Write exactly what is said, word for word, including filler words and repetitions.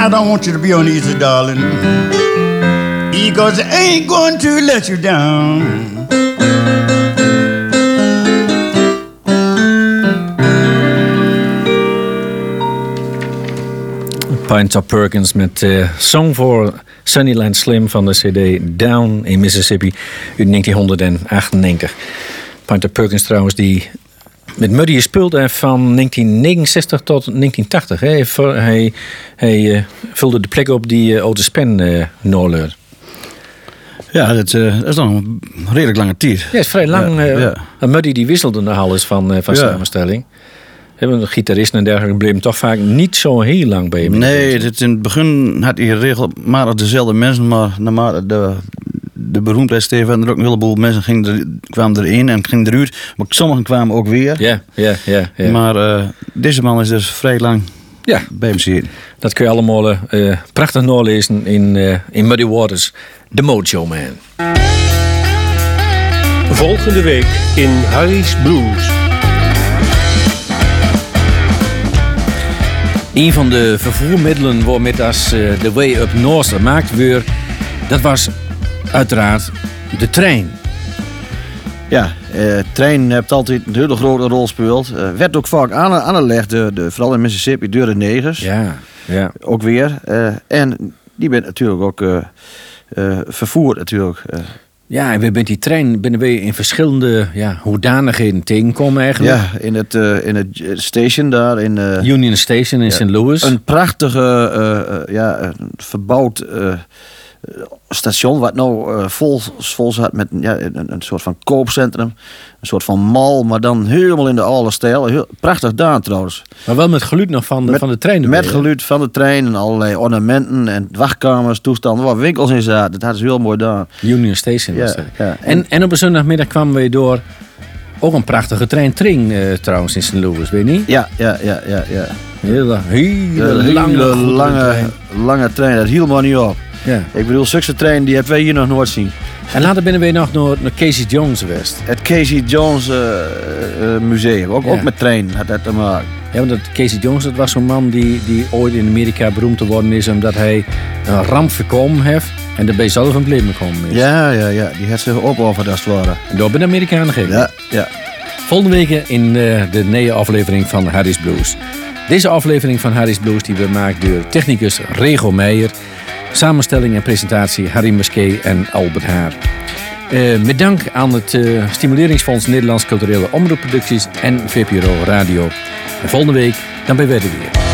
I don't want you to be uneasy, darling, because I ain't going to let you down. Pinetop Perkins met uh, Song for Sunnyland Slim van de cd Down in Mississippi uit negentien achtennegentig. Pinetop Perkins trouwens die met Muddy gespeeld heeft van negentien negenenzestig tot negentien tachtig. Hè. Hij, hij, hij uh, vulde de plek op die uh, Otis Spann uh, noorleurde. Ja, dat, uh, dat is nog een redelijk lange tijd. Ja, het is vrij lang. Ja, uh, ja. Muddy die wisselde nogal eens van, uh, van ja. samenstelling. De gitaristen en dergelijke bleven toch vaak niet zo heel lang bij hem. Nee, dit in het begin had hij regelmatig dezelfde mensen, maar naarmate de, de beroemdheid steeg en er ook een heleboel mensen gingen er, kwamen erin en gingen eruit. Maar sommigen kwamen ook weer. Ja, ja, ja. ja. Maar uh, deze man is dus vrij lang ja. bij hem zitten. Dat kun je allemaal uh, prachtig nalezen in, uh, in Muddy Waters, The Mojo Man. Volgende week in Harry's Blues. Een van de vervoermiddelen waarmee als uh, de Way Up North gemaakt werd, dat was uiteraard de trein. Ja, de uh, trein heeft altijd een hele grote rol gespeeld. Uh, werd ook vaak aan, aangelegd, de, de, vooral in Mississippi, door de negers. Ja, ja. Ook weer. Uh, en die bent natuurlijk ook uh, uh, vervoerd natuurlijk. Uh, Ja, en we met die trein binnen we in verschillende ja, hoedanigheden tegenkomen eigenlijk. Ja, in het, uh, in het station daar in uh, Union Station in ja, Saint Louis. Een prachtige, uh, uh, ja, uh, verbouwd uh, station wat nou uh, vol, vol zat met ja, een, een soort van koopcentrum, een soort van mall, maar dan helemaal in de oude stijl. Heel, prachtig gedaan trouwens. Maar wel met geluid nog van de, met, van de trein. Met geluid van de trein en allerlei ornamenten en wachtkamers, toestanden, waar winkels in zaten. Dat hadden ze heel mooi gedaan. Union Station was ja, dat. Ja, en, en op een zondagmiddag kwamen we door ook een prachtige treintring uh, trouwens in Saint Louis, weet je niet? Ja, ja, ja, ja. ja. Hele, hele, hele lange, lange, trein. lange trein. Dat hield maar niet op. Ja. Ik bedoel, zulke trein die hebben wij hier nog nooit zien. En later binnen we nog naar, naar Casey Jones geweest. Het Casey Jones uh, uh, museum, ook, ja. ook met trein had dat te maken. Ja, want dat Casey Jones, dat was zo'n man die, die ooit in Amerika beroemd te worden is omdat hij een ramp voorkomen heeft en daarbij zelf een probleem gekomen is. Ja, ja, ja, die had zich opofferd als het ware. En door bij de Amerikanen gegeven. Ja, ja. Volgende week in uh, de nieuwe aflevering van Harry's Blues. Deze aflevering van Harry's Blues die we maken door technicus Rego Meijer. Samenstelling en presentatie Harry Musquet en Albert Haar. Uh, met dank aan het uh, Stimuleringsfonds Nederlands Culturele Omroepproducties en V P R O Radio. En volgende week dan ben we er weer.